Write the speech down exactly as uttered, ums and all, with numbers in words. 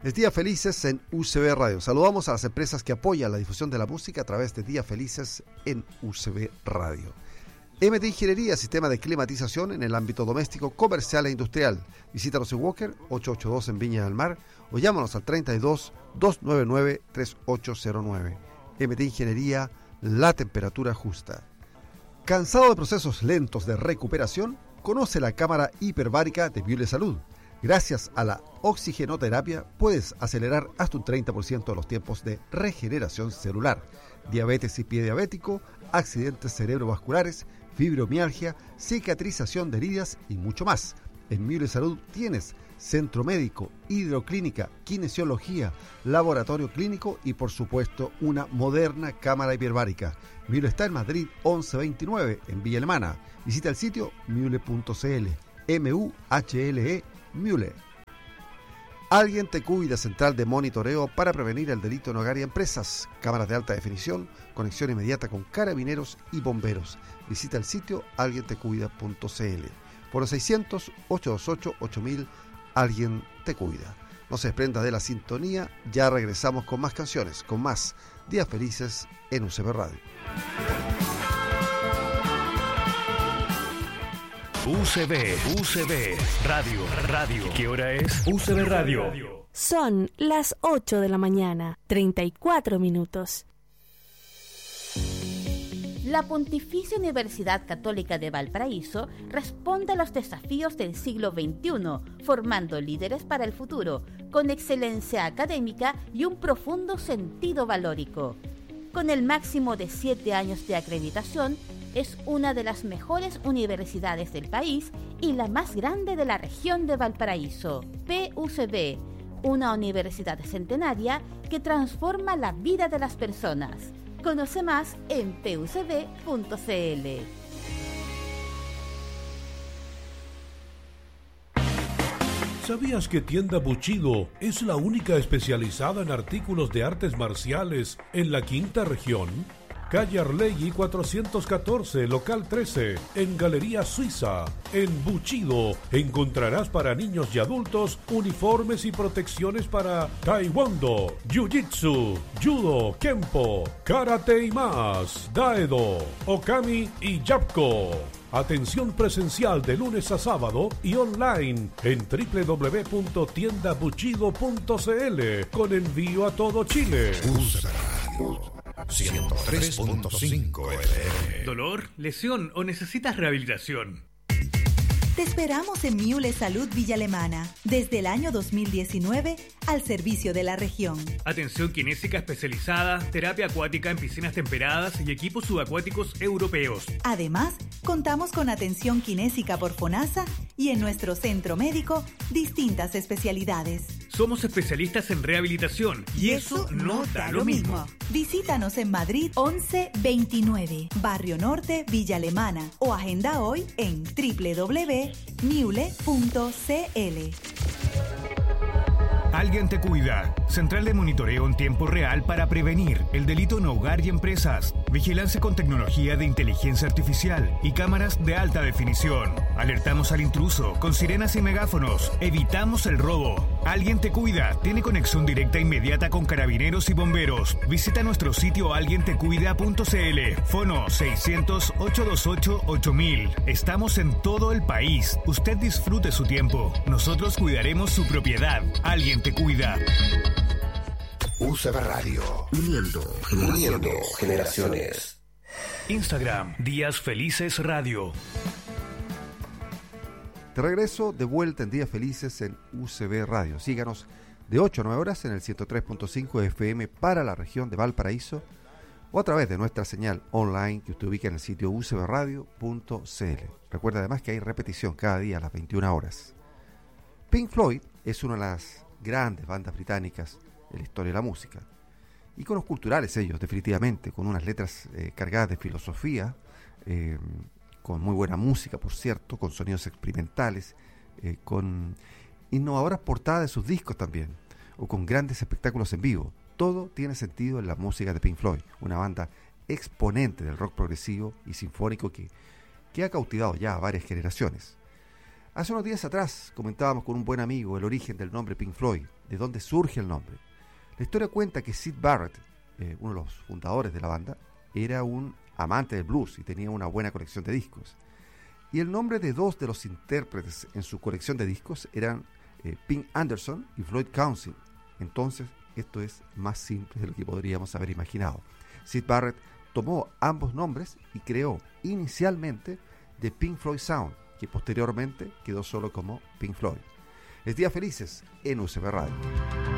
Es Días Felices en U C B Radio. Saludamos a las empresas que apoyan la difusión de la música a través de Días Felices en U C B Radio. M T Ingeniería, sistema de climatización en el ámbito doméstico, comercial e industrial. Visítanos en Walker, ochocientos ochenta y dos en Viña del Mar, o llámanos al treinta y dos, doscientos noventa y nueve, treinta y ocho cero nueve. M T Ingeniería, la temperatura justa. ¿Cansado de procesos lentos de recuperación? Conoce la cámara hiperbárica de Miule Salud. Gracias a la oxigenoterapia puedes acelerar hasta un treinta por ciento de los tiempos de regeneración celular. Diabetes y pie diabético, accidentes cerebrovasculares, fibromialgia, cicatrización de heridas y mucho más. En Miule Salud tienes centro médico, hidroclínica, kinesiología, laboratorio clínico y por supuesto una moderna cámara hiperbárica. Miule está en Madrid once veintinueve en Villa Alemana. Visita el sitio miule punto c l. M U H L E Miule. Alguien te cuida, central de monitoreo para prevenir el delito en hogar y empresas. Cámaras de alta definición, conexión inmediata con carabineros y bomberos. Visita el sitio alguien te cuida punto c l. Por los seiscientos, ochocientos veintiocho, ocho mil, Alguien te cuida. No se desprenda de la sintonía, ya regresamos con más canciones, con más Días Felices en U C B Radio. U C B, U C B, Radio, Radio. ¿Qué hora es? U C B Radio. Son las ocho de la mañana, treinta y cuatro minutos. La Pontificia Universidad Católica de Valparaíso responde a los desafíos del siglo veintiuno, formando líderes para el futuro, con excelencia académica y un profundo sentido valórico. Con el máximo de siete años de acreditación, es una de las mejores universidades del país y la más grande de la región de Valparaíso. P U C B, una universidad centenaria que transforma la vida de las personas. Conoce más en p u c b punto c l. ¿Sabías que Tienda Bushido es la única especializada en artículos de artes marciales en la quinta región? Calle Arlegui cuatrocientos catorce, local trece, en Galería Suiza. En Bushido encontrarás para niños y adultos uniformes y protecciones para taekwondo, jiu-jitsu, judo, kempo, karate y más, daedo, okami y yapko. Atención presencial de lunes a sábado y online en doble u doble u doble u punto tienda bushido punto c l con envío a todo Chile. ciento tres punto cinco F M. ¿Dolor, lesión o necesitas rehabilitación? Te esperamos en Miule Salud Villa Alemana, desde el año dos mil diecinueve, al servicio de la región. Atención kinésica especializada, terapia acuática en piscinas temperadas y equipos subacuáticos europeos. Además, contamos con atención kinésica por FONASA y en nuestro centro médico, distintas especialidades. Somos especialistas en rehabilitación y, y eso, eso no da lo mismo. mismo. Visítanos en Madrid once veintinueve, Barrio Norte, Villa Alemana, o agenda hoy en doble u doble u doble u punto miule punto c l. Alguien te cuida. Central de monitoreo en tiempo real para prevenir el delito en hogar y empresas. Vigilancia con tecnología de inteligencia artificial y cámaras de alta definición. Alertamos al intruso con sirenas y megáfonos. Evitamos el robo. Alguien te cuida. Tiene conexión directa e inmediata con carabineros y bomberos. Visita nuestro sitio alguien te cuida punto c l. Fono seiscientos, ochocientos veintiocho, ocho mil. Estamos en todo el país. Usted disfrute su tiempo. Nosotros cuidaremos su propiedad. Alguien te cuida. U C B Radio, uniendo, uniendo generaciones. Instagram, Días Felices Radio. De regreso, de vuelta en Días Felices en U C B Radio. Síganos de ocho a nueve horas en el ciento tres punto cinco F M para la región de Valparaíso o a través de nuestra señal online que usted ubica en el sitio u c b radio punto c l. Recuerda además que hay repetición cada día a las veintiuna horas. Pink Floyd es una de las grandes bandas británicas de la historia de la música. Íconos culturales ellos, definitivamente, con unas letras eh, cargadas de filosofía, eh, con muy buena música, por cierto, con sonidos experimentales, eh, con innovadoras portadas de sus discos también, o con grandes espectáculos en vivo. Todo tiene sentido en la música de Pink Floyd, una banda exponente del rock progresivo y sinfónico que, que ha cautivado ya a varias generaciones. Hace unos días atrás comentábamos con un buen amigo el origen del nombre Pink Floyd, de dónde surge el nombre. La historia cuenta que Syd Barrett, eh, uno de los fundadores de la banda, era un amante del blues y tenía una buena colección de discos. Y el nombre de dos de los intérpretes en su colección de discos eran eh, Pink Anderson y Floyd Council. Entonces, esto es más simple de lo que podríamos haber imaginado. Syd Barrett tomó ambos nombres y creó inicialmente The Pink Floyd Sound, que posteriormente quedó solo como Pink Floyd. Es Días Felices en U C B Radio.